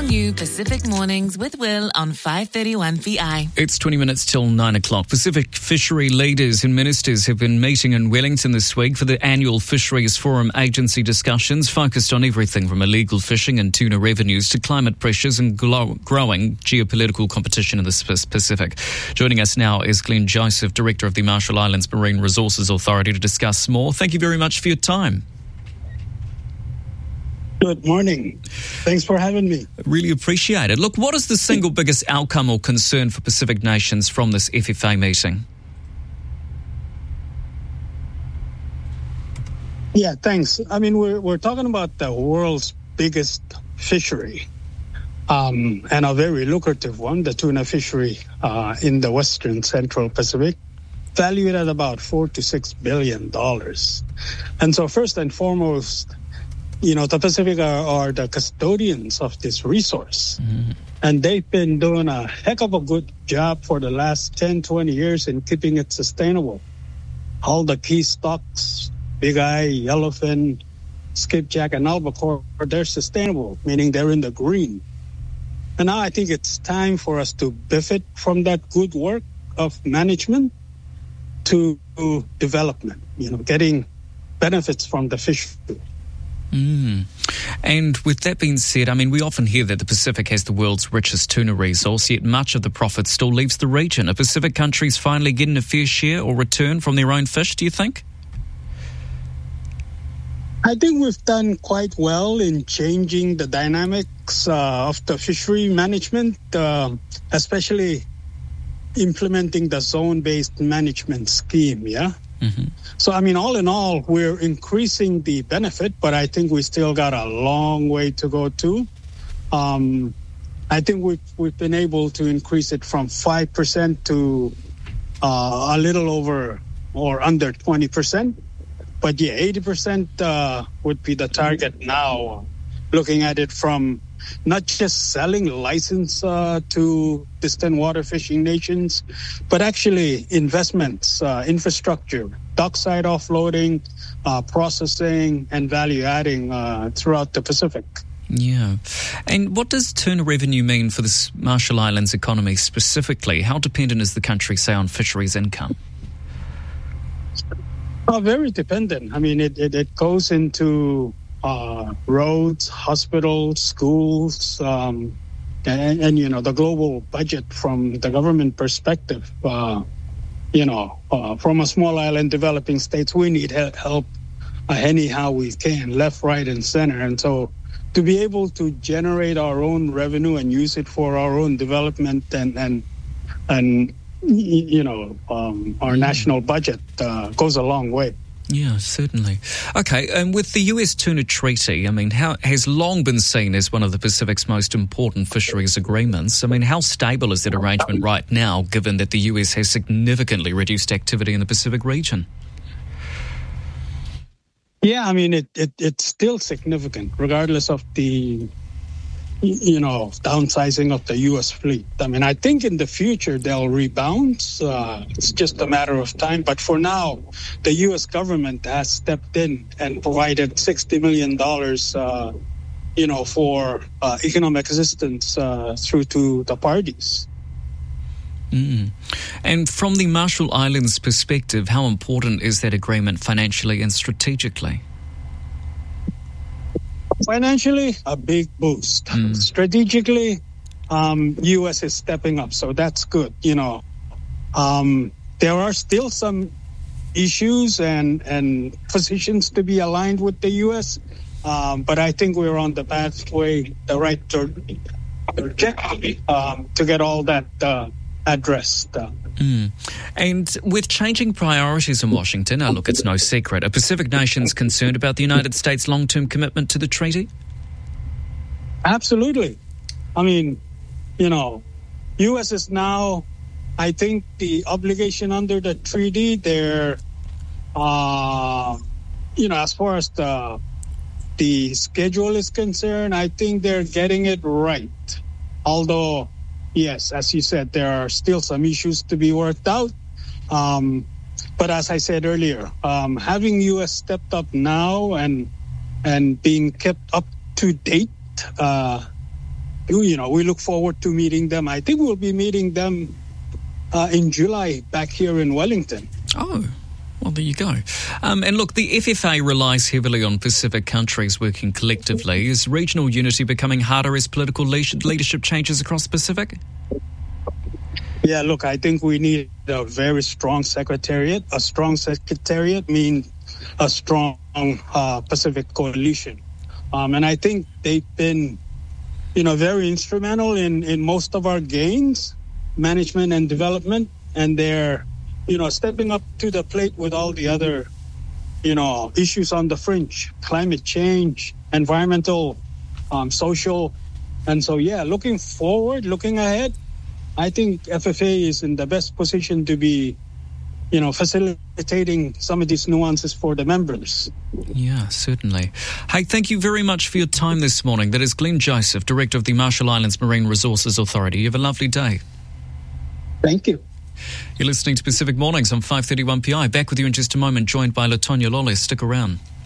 new Pacific Mornings with Will on 531 VI. It's 20 minutes till 9 o'clock. Pacific fishery leaders and ministers have been meeting in Wellington this week for the annual Fisheries Forum agency discussions focused on everything from illegal fishing and tuna revenues to climate pressures and growing geopolitical competition in the Pacific. Joining us now is Glenn Joseph, Director of the Marshall Islands Marine Resources Authority, to discuss more. Thank you very much for your time. Good morning. Thanks for having me. Really appreciate it. Look, what is the single biggest outcome or concern for Pacific nations from this FFA meeting? Yeah, thanks. I mean, we're talking about the world's biggest fishery, and a very lucrative one, the tuna fishery in the Western Central Pacific, valued at about $4 to $6 billion. And so first and foremost, you know, the Pacific are the custodians of this resource. Mm-hmm. And they've been doing a heck of a good job for the last 10, 20 years in keeping it sustainable. All the key stocks, big eye, yellowfin, skipjack, and albacore, they're sustainable, meaning they're in the green. And now I think it's time for us to benefit from that good work of management to development, you know, getting benefits from the fish. And with that being said, I mean, we often hear that the Pacific has the world's richest tuna resource, yet much of the profit still leaves the region. Are Pacific countries finally getting a fair share or return from their own fish, do you think? I think we've done quite well in changing the dynamics of the fishery management, especially implementing the zone-based management scheme, yeah? Mm-hmm. So, I mean, all in all, we're increasing the benefit, but I think we still got a long way to go too. I think we've been able to increase it from 5% to a little over or under 20%. But yeah, 80% would be the target now, looking at it from not just selling license to distant water fishing nations, but actually investments, infrastructure, dockside offloading, processing, and value adding throughout the Pacific. Yeah. And what does tuna revenue mean for the Marshall Islands economy specifically? How dependent is the country, say, on fisheries income? Very dependent. I mean, it goes into roads, hospitals, schools, and you know, the global budget from the government perspective. You know, from a small island developing states, we need help anyhow we can, left, right, and center. And so to be able to generate our own revenue and use it for our own development and you know, our national budget goes a long way. Yeah, certainly. Okay, and with the US Tuna Treaty, I mean, how has long been seen as one of the Pacific's most important fisheries agreements. I mean, how stable is that arrangement right now, given that the US has significantly reduced activity in the Pacific region? Yeah, I mean, it's still significant, regardless of the, you know, downsizing of the U.S. fleet. I mean, I think in the future they'll rebound. It's just a matter of time. But for now, the U.S. government has stepped in and provided $60 million, you know, for economic assistance through to the parties. Mm. And from the Marshall Islands perspective, how important is that agreement financially and strategically? Financially, a big boost. Strategically, U.S. is stepping up, so that's good. You know, there are still some issues and positions to be aligned with the U.S., but I think we're on the pathway, the right trajectory to get all that addressed. And with changing priorities in Washington, now look, it's no secret, are Pacific nations concerned about the United States' long-term commitment to the treaty? Absolutely. I mean, you know, U.S. is now, I think, the obligation under the treaty, they're, you know, as far as the schedule is concerned, I think they're getting it right. Although, yes, as you said, there are still some issues to be worked out. But as I said earlier, having U.S. stepped up now and being kept up to date we look forward to meeting them. I think we'll be meeting them in July back here in Wellington. Oh, well, there you go. And look, the FFA relies heavily on Pacific countries working collectively. Is regional unity becoming harder as political leadership changes across the Pacific? Yeah, look, I think we need a very strong secretariat. A strong secretariat means a strong Pacific coalition. And I think they've been, very instrumental in most of our gains, management and development, and they're stepping up to the plate with all the other, issues on the fringe, climate change, environmental, social. And so, looking forward, looking ahead, I think FFA is in the best position to be, facilitating some of these nuances for the members. Yeah, certainly. Hey, thank you very much for your time this morning. That is Glenn Joseph, Director of the Marshall Islands Marine Resources Authority. You have a lovely day. Thank you. You're listening to Pacific Mornings on 531 PI. Back with you in just a moment, joined by Latonya Lawless. Stick around.